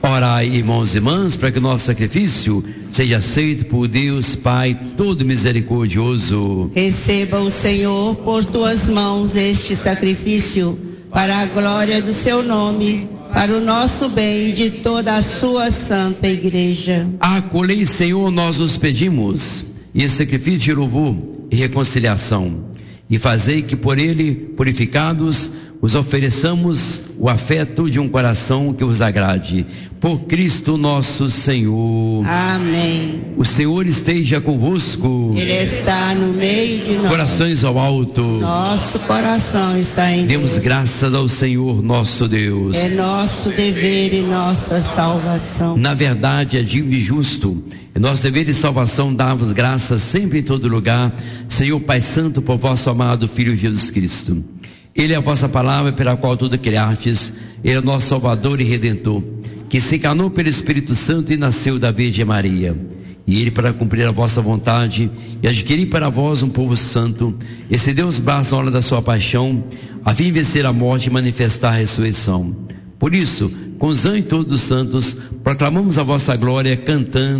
Orai, irmãos e irmãs, para que o nosso sacrifício seja aceito por Deus Pai todo misericordioso. Receba o Senhor por tuas mãos este sacrifício, para a glória do seu nome, para o nosso bem e de toda a sua santa igreja. Acolhei, Senhor, nós os pedimos, e esse sacrifício de louvor e reconciliação, e fazei que por ele, purificados, os ofereçamos o afeto de um coração que vos agrade. Por Cristo nosso Senhor. Amém. O Senhor esteja convosco. Ele está no meio de nós. Corações ao alto. Nosso coração está em Demos Deus. graças ao Senhor nosso Deus. É nosso dever e nossa salvação. Na verdade, é digno e justo. É nosso dever e salvação dar-vos graças sempre em todo lugar, Senhor Pai Santo, por vosso amado Filho Jesus Cristo. Ele é a vossa palavra pela qual tudo criastes. Ele é nosso Salvador e Redentor, que se encarnou pelo Espírito Santo e nasceu da Virgem Maria. E ele, para cumprir a vossa vontade e adquirir para vós um povo santo, excedeu os braços na hora da sua paixão, a fim de vencer a morte e manifestar a ressurreição. Por isso, com os anjos e todos os santos, proclamamos a vossa glória, cantando